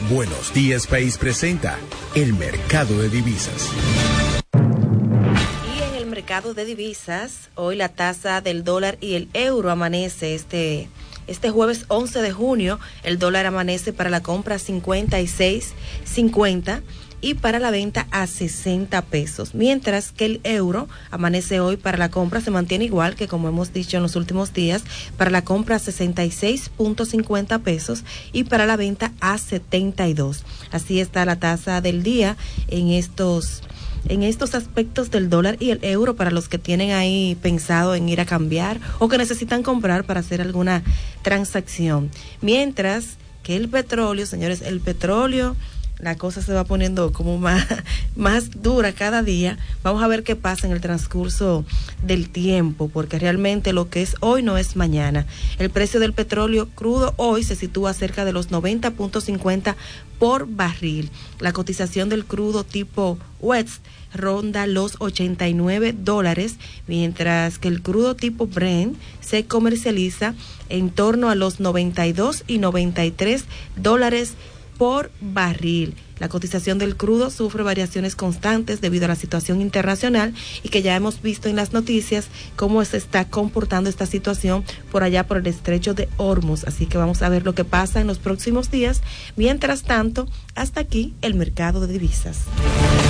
Buenos Días País presenta el mercado de divisas. Y en el mercado de divisas, hoy la tasa del dólar y el euro amanece este jueves 11 de junio, el dólar amanece para la compra 56.50 y para la venta a 60 pesos, mientras que el euro amanece hoy para la compra, se mantiene igual que como hemos dicho en los últimos días, para la compra a 66.50 pesos y para la venta a 72. Así está la tasa del día en estos aspectos del dólar y el euro para los que tienen ahí pensado en ir a cambiar o que necesitan comprar para hacer alguna transacción. Mientras que el petróleo, señores, la cosa se va poniendo como más dura cada día. Vamos a ver qué pasa en el transcurso del tiempo, porque realmente lo que es hoy no es mañana. El precio del petróleo crudo hoy se sitúa cerca de los 90.50 por barril. La cotización del crudo tipo West ronda los $89, mientras que el crudo tipo Brent se comercializa en torno a los 92 y $93 por barril. La cotización del crudo sufre variaciones constantes debido a la situación internacional y que ya hemos visto en las noticias cómo se está comportando esta situación por allá por el estrecho de Hormuz. Así que vamos a ver lo que pasa en los próximos días. Mientras tanto, hasta aquí el mercado de divisas.